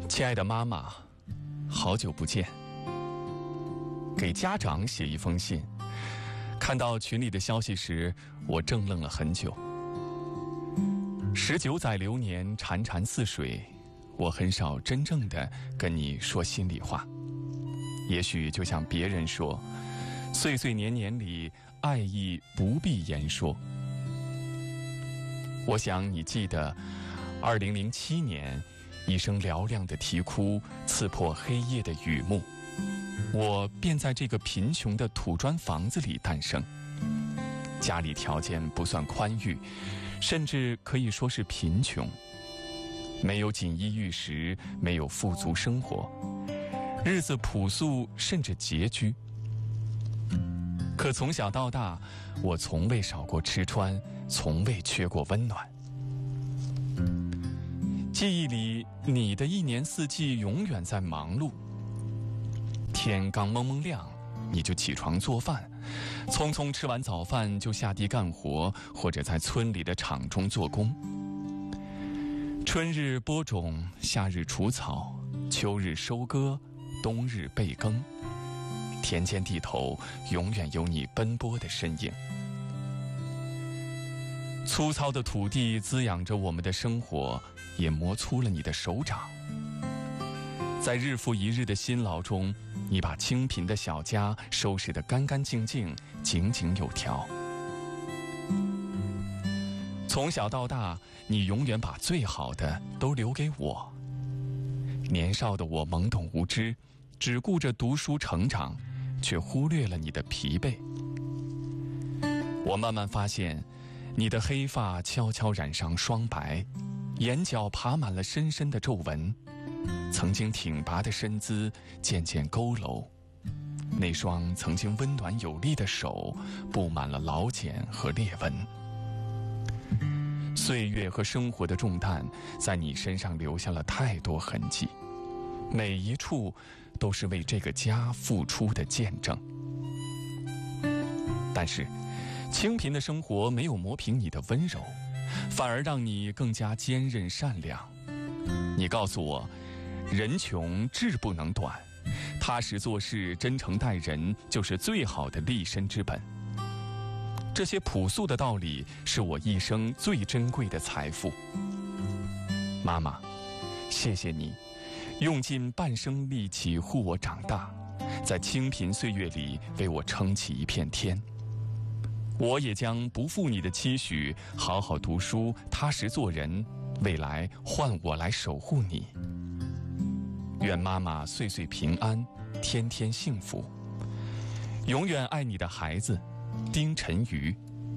亲爱的妈妈，好久不见。给家长写一封信，看到群里的消息时，我怔愣了很久。19载流年，潺潺似水，我很少真正的跟你说心里话。也许就像别人说，岁岁年年里，爱意不必言说。我想你记得2007年一声嘹亮的啼哭刺破黑夜的雨幕，我便在这个贫穷的土砖房子里诞生。家里条件不算宽裕，甚至可以说是贫穷，没有锦衣玉食，没有富足生活，日子朴素甚至拮据。可从小到大，我从未少过吃穿，从未缺过温暖。记忆里，你的一年四季永远在忙碌。天刚蒙蒙亮，你就起床做饭，匆匆吃完早饭就下地干活，或者在村里的厂中做工。春日播种，夏日除草，秋日收割，冬日备耕。田间地头永远有你奔波的身影。粗糙的土地滋养着我们的生活，也磨粗了你的手掌。在日复一日的辛劳中，你把清贫的小家收拾得干干净净，井井有条。从小到大，你永远把最好的都留给我。年少的我懵懂无知，只顾着读书成长，却忽略了你的疲惫。我慢慢发现，你的黑发悄悄染上霜白，眼角爬满了深深的皱纹，曾经挺拔的身姿渐渐佝偻，那双曾经温暖有力的手布满了老茧和裂纹。岁月和生活的重担在你身上留下了太多痕迹，每一处都是为这个家付出的见证。但是清贫的生活没有磨平你的温柔，反而让你更加坚韧善良。你告诉我，人穷志不能短，踏实做事，真诚待人，就是最好的立身之本。这些朴素的道理是我一生最珍贵的财富。妈妈，谢谢你用尽半生力气护我长大，在清贫岁月里为我撑起一片天。我也将不负你的期许，好好读书，踏实做人，未来换我来守护你。愿妈妈岁岁平安，天天幸福。永远爱你的孩子，丁晨瑜。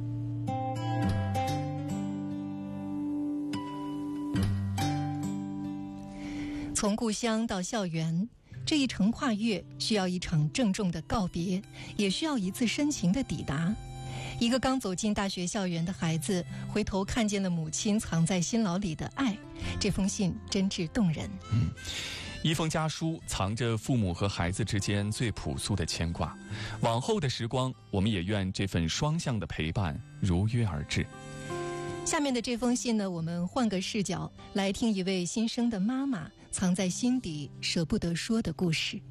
从故乡到校园，这一程跨越需要一场郑重的告别，也需要一次深情的抵达。一个刚走进大学校园的孩子，回头看见了母亲藏在辛劳里的爱，这封信真挚动人。 一封家书藏着父母和孩子之间最朴素的牵挂，往后的时光，我们也愿这份双向的陪伴如约而至。 下面的这封信呢，我们换个视角来听一位新生的妈妈藏在心底舍不得说的故事。